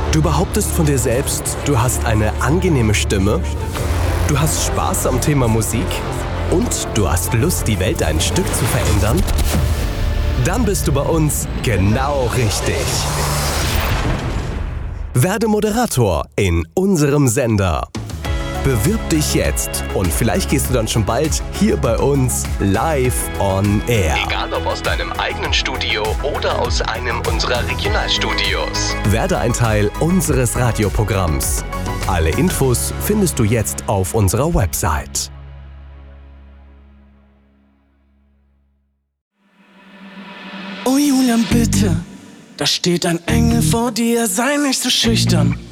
Du behauptest von dir selbst, du hast eine angenehme Stimme, du hast Spaß am Thema Musik und du hast Lust, die Welt ein Stück zu verändern? Dann bist du bei uns genau richtig. Werde Moderator in unserem Sender. Bewirb dich jetzt und vielleicht gehst du dann schon bald hier bei uns live on air. Egal ob aus deinem eigenen Studio oder aus einem unserer Regionalstudios. Werde ein Teil unseres Radioprogramms. Alle Infos findest du jetzt auf unserer Website. Oh Julian, bitte, da steht ein Engel vor dir, sei nicht so schüchtern.